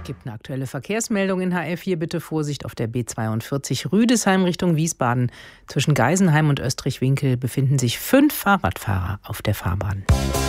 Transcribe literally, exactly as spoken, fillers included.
Gibt eine aktuelle Verkehrsmeldung in H R vier. Bitte Vorsicht auf der B zweiundvierzig Rüdesheim Richtung Wiesbaden. Zwischen Geisenheim und Österreich-Winkel befinden sich fünf Fahrradfahrer auf der Fahrbahn.